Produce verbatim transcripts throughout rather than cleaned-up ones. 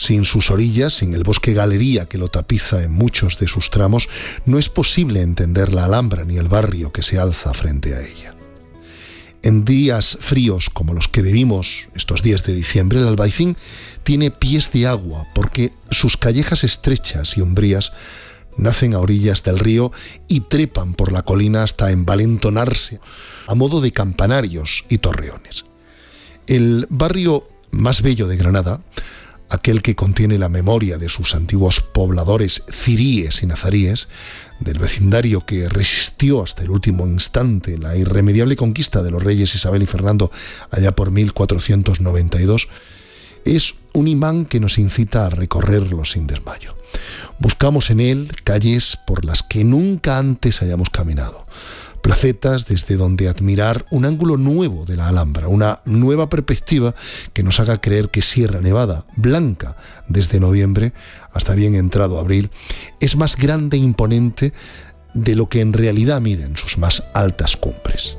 Sin sus orillas, sin el bosque galería que lo tapiza en muchos de sus tramos, no es posible entender la Alhambra ni el barrio que se alza frente a ella. En días fríos como los que vivimos estos días de diciembre, el Albaicín tiene pies de agua porque sus callejas estrechas y umbrías nacen a orillas del río y trepan por la colina hasta envalentonarse a modo de campanarios y torreones. El barrio más bello de Granada, aquel que contiene la memoria de sus antiguos pobladores ciríes y nazaríes, del vecindario que resistió hasta el último instante la irremediable conquista de los reyes Isabel y Fernando allá por mil cuatrocientos noventa y dos, es un imán que nos incita a recorrerlo sin desmayo. Buscamos en él calles por las que nunca antes hayamos caminado, placetas desde donde admirar un ángulo nuevo de la Alhambra, una nueva perspectiva que nos haga creer que Sierra Nevada, blanca desde noviembre hasta bien entrado abril, es más grande e imponente de lo que en realidad miden sus más altas cumbres.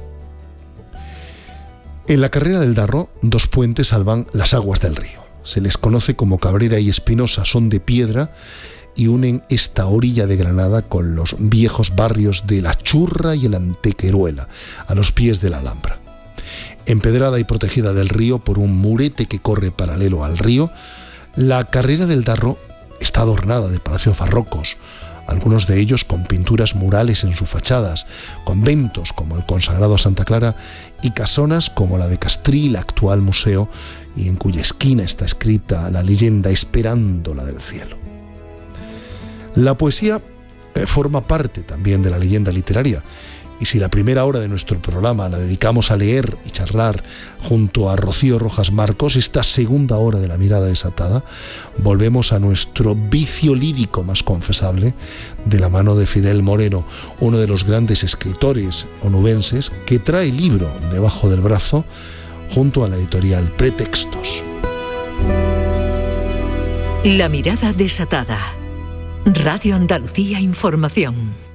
En la carrera del Darro, dos puentes salvan las aguas del río. Se les conoce como Cabrera y Espinosa, son de piedra y unen esta orilla de Granada con los viejos barrios de La Churra y el Antequeruela, a los pies de la Alhambra. Empedrada y protegida del río por un murete que corre paralelo al río, la carrera del Darro está adornada de palacios barrocos, algunos de ellos con pinturas murales en sus fachadas, conventos como el consagrado Santa Clara y casonas como la de Castril, actual museo, y en cuya esquina está escrita la leyenda Esperándola del cielo. La poesía eh, forma parte también de la leyenda literaria, y si la primera hora de nuestro programa la dedicamos a leer y charlar junto a Rocío Rojas Marcos, esta segunda hora de La Mirada Desatada volvemos a nuestro vicio lírico más confesable de la mano de Fidel Moreno, uno de los grandes escritores onubenses que trae el libro debajo del brazo junto a la editorial Pretextos. La Mirada Desatada. Radio Andalucía Información.